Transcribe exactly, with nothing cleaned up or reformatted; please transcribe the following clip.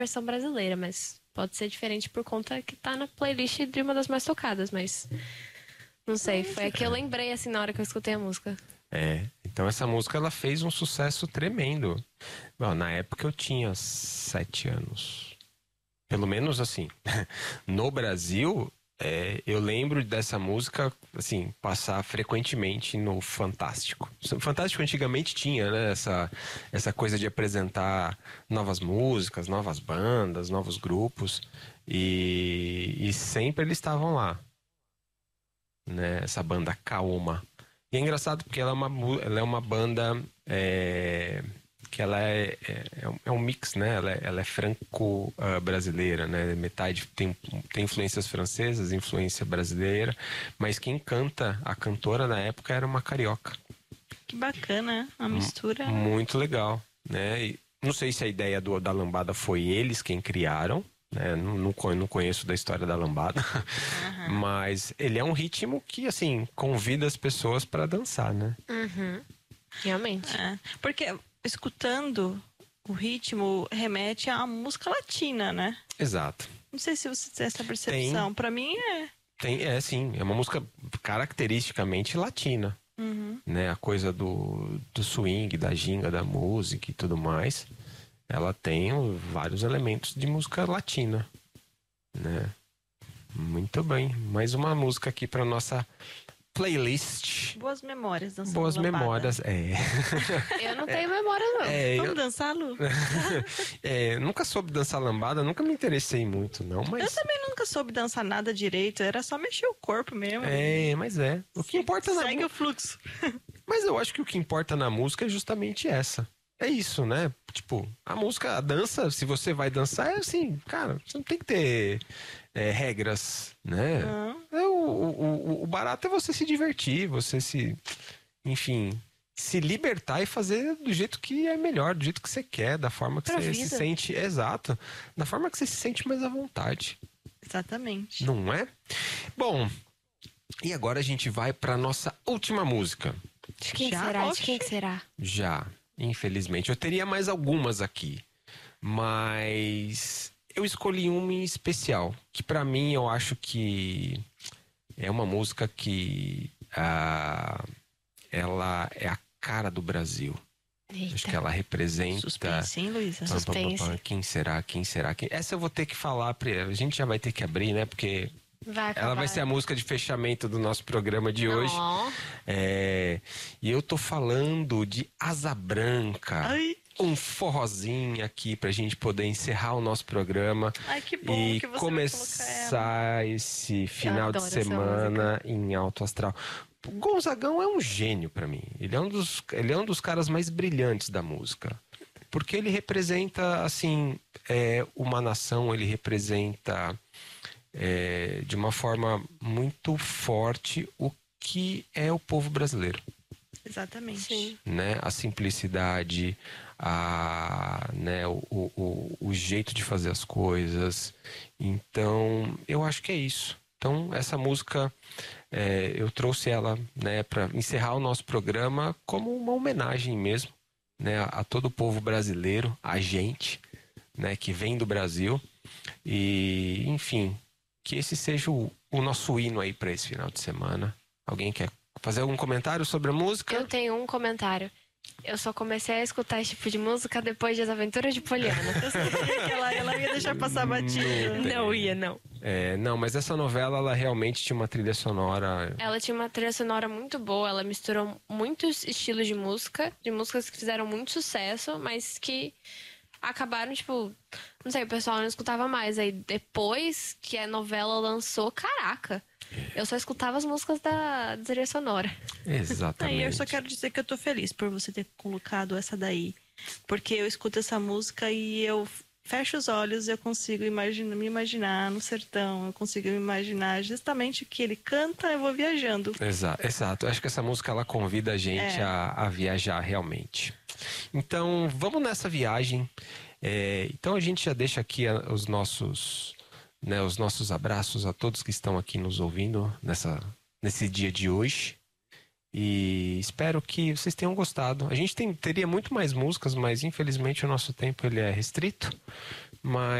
versão brasileira, mas pode ser diferente por conta que tá na playlist de uma das mais tocadas, mas não sei, foi a que eu lembrei assim na hora que eu escutei a música. É, então essa música ela fez um sucesso tremendo. Bom, na época eu tinha sete anos. Pelo menos assim, no Brasil, é, eu lembro dessa música, assim, passar frequentemente no Fantástico. O Fantástico antigamente tinha, né, essa, essa coisa de apresentar novas músicas, novas bandas, novos grupos, e, e sempre eles estavam lá, né, essa banda Kaoma. E é engraçado porque ela é uma, ela é uma banda é, que ela é, é, é um mix, né? Ela é, ela é franco-brasileira, né? Metade tem, tem influências francesas, influência brasileira, mas quem canta, a cantora na época era uma carioca. Que bacana, uma mistura. Muito legal, né? E não sei se a ideia do, da lambada foi eles quem criaram, né? Não, não, não conheço da história da lambada, uhum. Mas ele é um ritmo que, assim, convida as pessoas para dançar, né? Uhum. Realmente. É, porque escutando o ritmo remete à música latina, né? Exato. Não sei se você tem essa percepção. Para mim é. Tem, é sim, é uma música caracteristicamente latina, uhum. né? A coisa do, do swing, da ginga, da música e tudo mais. Ela tem vários elementos de música latina, né? Muito bem. Mais uma música aqui para nossa playlist. Boas memórias dançando Boas lambada. memórias, é. Eu não tenho memória, não. É, Vamos eu... dançar, Lu? é, nunca soube dançar lambada, nunca me interessei muito, não, mas... Eu também nunca soube dançar nada direito, era só mexer o corpo mesmo. É, mas é. O que importa na... Segue o fluxo. Mas eu acho que o que importa na música é justamente essa. É isso, né? Tipo, a música, a dança, se você vai dançar, é assim, cara, você não tem que ter é, regras, né? É, o, o, o barato é você se divertir, você se, enfim, se libertar e fazer do jeito que é melhor, do jeito que você quer, da forma que Pra você vida. se sente, exato, da forma que você se sente mais à vontade. Exatamente. Não é? Bom, e agora a gente vai pra nossa última música. De quem Já? será? Oxe. De quem que será? Já. Infelizmente. Eu teria mais algumas aqui. Mas eu escolhi uma em especial. Que pra mim eu acho que é uma música que ah, ela é a cara do Brasil. Eita. Acho que ela representa. Suspense, hein, Luísa? Pam, pam, pam, pam. Suspense. Quem será? Quem será? Quem... Essa eu vou ter que falar. A gente já vai ter que abrir, né? Porque Vai acabar. ela vai ser a música de fechamento do nosso programa de hoje. Oh. É, e eu tô falando de Asa Branca. Ai. Um forrozinho aqui pra gente poder encerrar o nosso programa. Ai, que bom e que você começar esse final de adoro essa semana em alto astral. O Gonzagão é um gênio pra mim. Ele é um dos, ele é um dos caras mais brilhantes da música. Porque ele representa, assim, é, uma nação, ele representa... É, de uma forma muito forte o que é o povo brasileiro. Exatamente. Sim. Né? A simplicidade, a, né, o, o, o jeito de fazer as coisas. Então, eu acho que é isso. Então, essa música, é, eu trouxe ela, né, para encerrar o nosso programa como uma homenagem mesmo, né, a, a todo o povo brasileiro, a gente, né, que vem do Brasil. E, enfim... Que esse seja o, o nosso hino aí para esse final de semana. Alguém quer fazer algum comentário sobre a música? Eu tenho um comentário. Eu só comecei a escutar esse tipo de música depois de As Aventuras de Poliana. Eu sabia que ela, ela ia deixar passar batida. Não ia, não. É, não, mas essa novela, ela realmente tinha uma trilha sonora... Ela tinha uma trilha sonora muito boa. Ela misturou muitos estilos de música. De músicas que fizeram muito sucesso, mas que... acabaram, tipo... Não sei, o pessoal não escutava mais. Aí depois que a novela lançou, caraca... Eu só escutava as músicas da trilha sonora. Exatamente. Aí eu só quero dizer que eu tô feliz por você ter colocado essa daí. Porque eu escuto essa música e eu fecho os olhos e eu consigo imaginar, me imaginar no sertão. Eu consigo me imaginar justamente o que ele canta, eu vou viajando. Exato, exato. Acho que essa música, ela convida a gente É. a, a viajar realmente. Então, vamos nessa viagem. É, então, a gente já deixa aqui a- os nossos... Né, os nossos abraços a todos que estão aqui nos ouvindo nessa, nesse dia de hoje. E espero que vocês tenham gostado. A gente tem, teria muito mais músicas, mas infelizmente o nosso tempo ele é restrito. mas